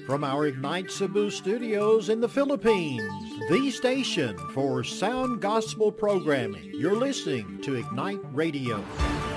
From our Ignite Cebu studios in the Philippines, the station for sound gospel programming, you're listening to Ignite Radio.